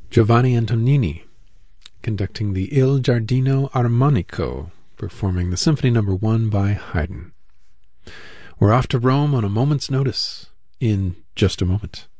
Giovanni Antonini conducting the Il Giardino Armonico, performing the Symphony No. 1 by Haydn. We're off to Rome on a moment's notice in just a moment.